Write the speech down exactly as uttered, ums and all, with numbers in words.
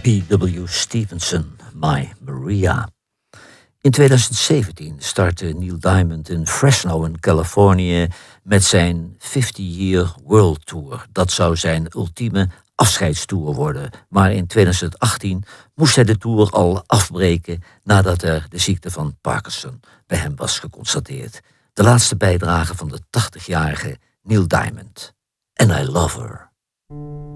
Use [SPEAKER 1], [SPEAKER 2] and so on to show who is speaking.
[SPEAKER 1] P W Stevenson, My Maria. In twintig zeventien startte Neil Diamond in Fresno in Californië met zijn fifty-year World Tour. Dat zou zijn ultieme afscheidstour worden. Maar in twintig achttien moest hij de tour al afbreken nadat er de ziekte van Parkinson bij hem was geconstateerd. De laatste bijdrage van de tachtigjarige Neil Diamond. And I Love Her.